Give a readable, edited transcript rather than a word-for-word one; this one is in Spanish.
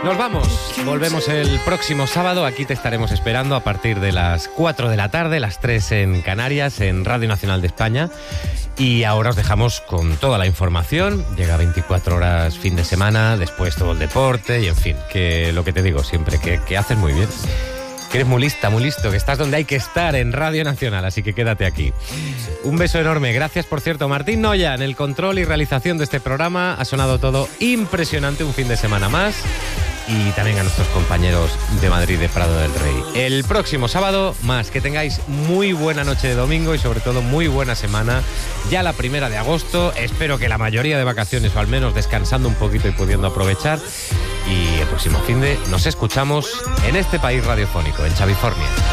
Nos vamos, volvemos el próximo sábado, aquí te estaremos esperando a partir de las 4 de la tarde, las 3 en Canarias, en Radio Nacional de España. Y ahora os dejamos con toda la información, llega 24 horas fin de semana, después todo el deporte y en fin, que lo que te digo siempre, que haces muy bien. Que eres muy lista, muy listo, que estás donde hay que estar, en Radio Nacional, así que quédate aquí. Un beso enorme, gracias por cierto Martín Noya en el control y realización de este programa, ha sonado todo impresionante, un fin de semana más, y también a nuestros compañeros de Madrid, de Prado del Rey. El próximo sábado más, que tengáis muy buena noche de domingo y sobre todo muy buena semana, ya la 1 de agosto, espero que la mayoría de vacaciones o al menos descansando un poquito y pudiendo aprovechar. Y el próximo finde nos escuchamos en este país radiofónico, en Chavifornia.